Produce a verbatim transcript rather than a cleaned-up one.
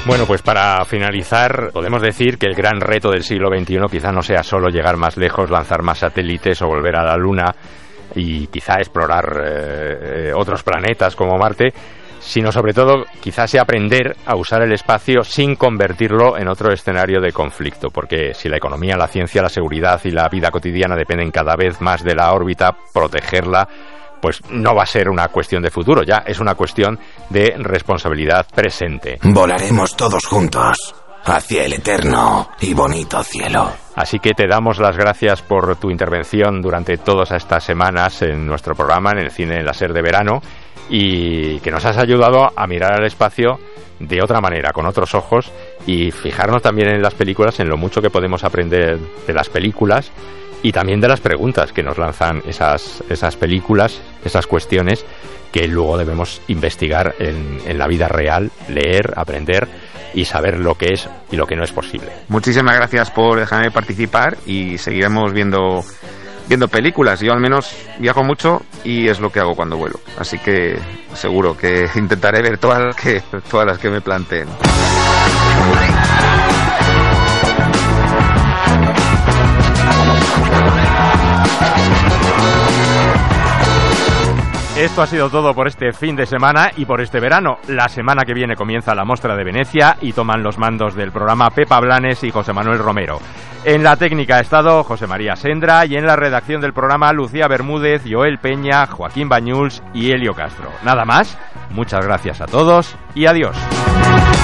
Bueno, pues para finalizar, podemos decir que el gran reto del siglo veintiuno quizá no sea solo llegar más lejos, lanzar más satélites o volver a la Luna y quizá explorar eh, otros planetas como Marte, sino sobre todo quizás sea aprender a usar el espacio sin convertirlo en otro escenario de conflicto, porque si la economía, la ciencia, la seguridad y la vida cotidiana dependen cada vez más de la órbita, protegerla pues no va a ser una cuestión de futuro, ya es una cuestión de responsabilidad presente. Volaremos todos juntos hacia el eterno y bonito cielo. Así que te damos las gracias por tu intervención durante todas estas semanas en nuestro programa, en el Cine Láser de Verano, y que nos has ayudado a mirar al espacio de otra manera, con otros ojos, y fijarnos también en las películas, en lo mucho que podemos aprender de las películas y también de las preguntas que nos lanzan esas, esas películas, esas cuestiones que luego debemos investigar en, en la vida real, leer, aprender y saber lo que es y lo que no es posible. Muchísimas gracias por dejarme participar y seguiremos viendo viendo películas. Yo al menos viajo mucho y es lo que hago cuando vuelo, así que seguro que intentaré ver todas las que, todas las que me planteen. Esto ha sido todo por este fin de semana y por este verano. La semana que viene comienza la Mostra de Venecia y toman los mandos del programa Pepa Blanes y José Manuel Romero. En la técnica ha estado José María Sendra y en la redacción del programa Lucía Bermúdez, Joel Peña, Joaquín Bañuls y Elio Castro. Nada más, muchas gracias a todos y adiós.